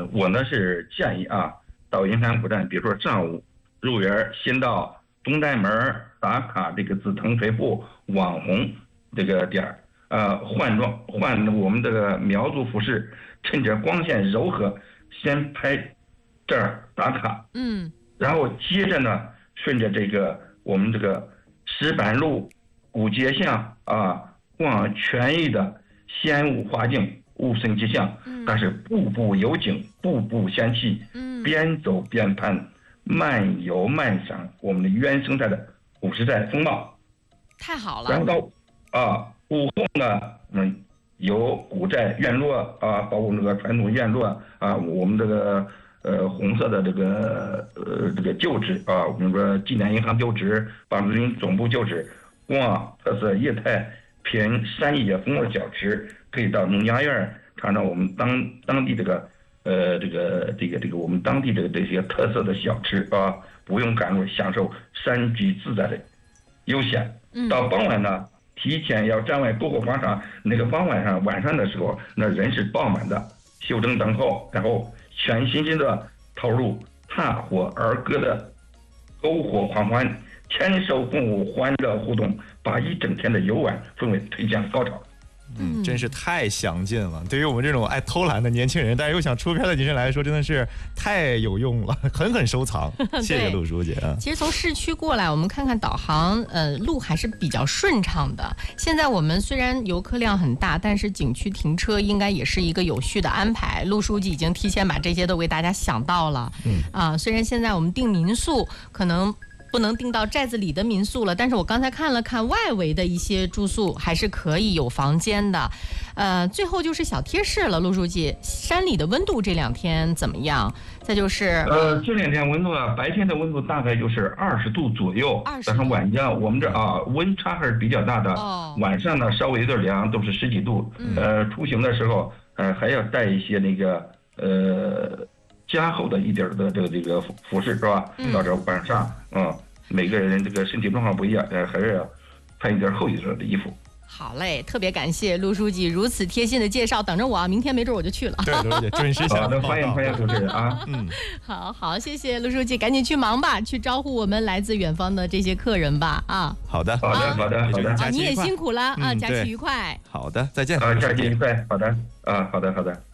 我呢是建议啊，到云潭古镇，比如说上午入园，先到东大门打卡这个紫藤肥户网红这个点儿，换我们这个苗族服饰，趁着光线柔和，先拍这儿打卡，然后接着呢，顺着这个我们这个石板路、古街巷啊，逛全域的仙雾花境、雾深之巷，但是步步有景，步步仙气，边走边攀，慢游慢赏我们的原生态的古时代风貌。 太好了。 然后到午后呢，有古寨院落啊，包括这个传统院落啊，我们这个红色的这个旧址啊，我们说纪念银行旧址、八路军总部旧址，逛特色业态品山野风味小吃，可以到农家院尝尝我们当地这个我们当地这些特色的小吃啊，不用赶路，享受山居自在的悠闲。到傍晚呢，提前要站外篝火广场，那个晚上的时候，那人是爆满的，休整等候，然后全身心的投入踏火儿歌的篝火狂欢，牵手共舞，欢乐互动，把一整天的游玩氛围推向高潮。 真是太详尽了。对于我们这种爱偷懒的年轻人，但是又想出片的年轻人来说，真的是太有用了，狠收藏。谢谢陆书记啊。 其实从市区过来，我们看看导航，路还是比较顺畅的。现在我们虽然游客量很大，但是景区停车应该也是一个有序的安排。陆书记已经提前把这些都为大家想到了。虽然现在我们订民宿可能不能订到寨子里的民宿了，但是我刚才看了看外围的一些住宿还是可以有房间的。最后就是小贴士了，陆书记，山里的温度这2天怎么样？再就是这2天温度啊，白天的温度大概就是20度左右，但是晚上我们这温差还是比较大的。晚上呢稍微有点凉，都是10几度。出行的时候还要带一些那个加厚的一点的这个服饰是吧？到这晚上每个人这个身体状况不一样，还是要穿一点厚一点的衣服。 好嘞，特别感谢陆书记如此贴心的介绍，等着我啊，明天没准我就去了。 对，陆书记准时下班。 欢迎主持人啊。 好，谢谢陆书记，赶紧去忙吧，去招呼我们来自远方的这些客人吧啊。 好的。 你也辛苦了啊，假期愉快。 好的，再见。 假期愉快，好的。